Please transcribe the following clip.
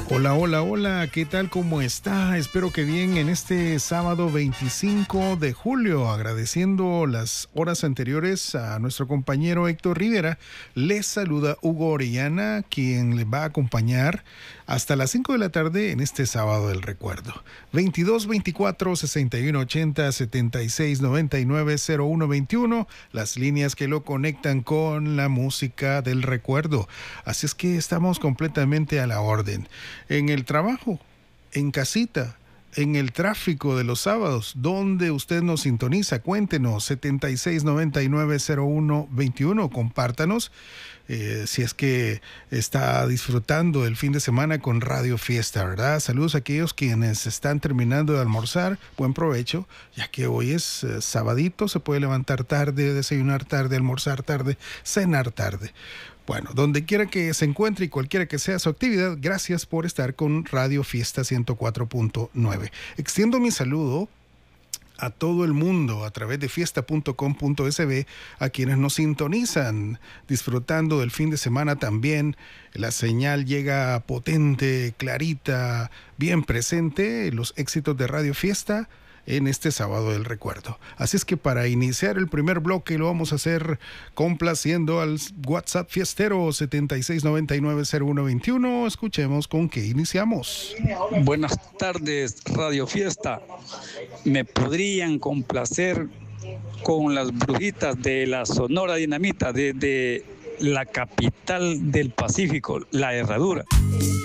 Hola, hola, hola, ¿qué tal? ¿Cómo está? Espero que bien en este sábado 25 de julio, agradeciendo las horas anteriores a nuestro compañero Héctor Rivera. Les saluda Hugo Orellana, quien le va a acompañar hasta las 5 de la tarde en este sábado del recuerdo. 22 24 61 80 76 99 01 21, las líneas que lo conectan con la música del recuerdo. Así es que estamos completamente a la orden. En el trabajo, en casita, en el tráfico de los sábados, donde usted nos sintoniza, cuéntenos 76 99 01 21, compártanos si es que está disfrutando el fin de semana con Radio Fiesta, ¿verdad? Saludos a aquellos quienes están terminando de almorzar, buen provecho, ya que hoy es sabadito, se puede levantar tarde, desayunar tarde, almorzar tarde, cenar tarde. Bueno, donde quiera que se encuentre y cualquiera que sea su actividad, gracias por estar con Radio Fiesta 104.9. Extiendo mi saludo a todo el mundo a través de fiesta.com.sb, a quienes nos sintonizan disfrutando del fin de semana también. La señal llega potente, clarita, bien presente, los éxitos de Radio Fiesta en este sábado del recuerdo. Así es que para iniciar el primer bloque lo vamos a hacer complaciendo al WhatsApp fiestero 76990121. Escuchemos con qué iniciamos. Buenas tardes, Radio Fiesta. ¿Me podrían complacer con las brujitas de la Sonora Dinamita desde la capital del Pacífico, La Herradura?